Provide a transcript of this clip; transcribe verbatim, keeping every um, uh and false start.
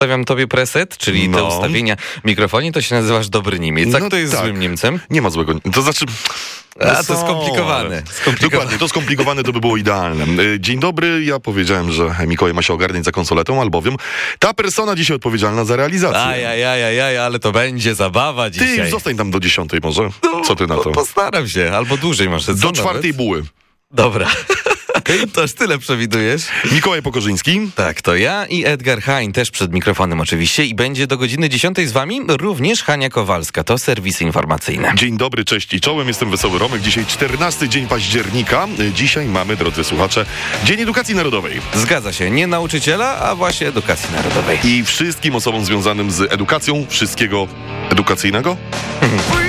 Stawiam tobie preset, czyli No. te ustawienia w mikrofonie, to się nazywasz dobry Niemiec. Tak, No to jest tak. złym Niemcem? Nie ma złego. To znaczy... A, to są, skomplikowane. ale- skomplikowane. Dokładnie, to skomplikowane to by było idealne. E, Dzień dobry, ja powiedziałem, że Mikołaj ma się ogarniać za konsoletą, albowiem ta persona dzisiaj odpowiedzialna za realizację. Ajajajajaj, ale to będzie zabawa Ty dzisiaj. zostań tam do dziesiątej może. Co ty na Po- to? Postaram się, albo dłużej masz. Co Do nawet? czwartej buły. Dobra. To aż tyle przewidujesz? Mikołaj Pokorzyński. Tak, to ja i Edgar Hein, też przed mikrofonem oczywiście, i będzie do godziny dziesiątej z wami również Hania Kowalska, to serwisy informacyjne. Dzień dobry, cześć i czołem, jestem Wesoły Romek. Dzisiaj czternasty dzień października. Dzisiaj mamy, drodzy słuchacze, Dzień Edukacji Narodowej. Zgadza się, nie nauczyciela, a właśnie edukacji narodowej. I wszystkim osobom związanym z edukacją, wszystkiego edukacyjnego.